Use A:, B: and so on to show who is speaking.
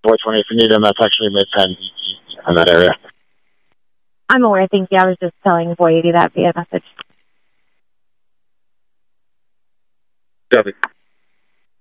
A: 420 if you need him. That's actually mid-10 in that area.
B: I'm aware, thank you. I was just telling 480 that via message.
A: Copy.